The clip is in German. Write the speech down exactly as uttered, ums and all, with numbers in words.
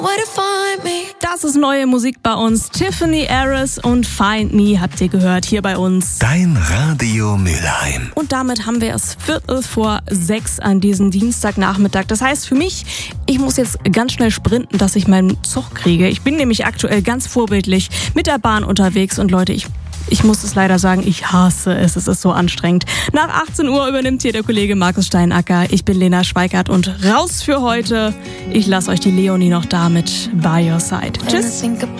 Das ist neue Musik bei uns. Tiffany Harris und Find Me habt ihr gehört hier bei uns. Dein Radio Mülheim. Und damit haben wir es Viertel vor sechs an diesem Dienstagnachmittag. Das heißt für mich, ich muss jetzt ganz schnell sprinten, dass ich meinen Zug kriege. Ich bin nämlich aktuell ganz vorbildlich mit der Bahn unterwegs und Leute, ich Ich muss es leider sagen, ich hasse es. Es ist so anstrengend. Nach achtzehn Uhr übernimmt hier der Kollege Markus Steinacker. Ich bin Lena Schweikart und raus für heute. Ich lasse euch die Leonie noch da mit By Your Side. Tschüss.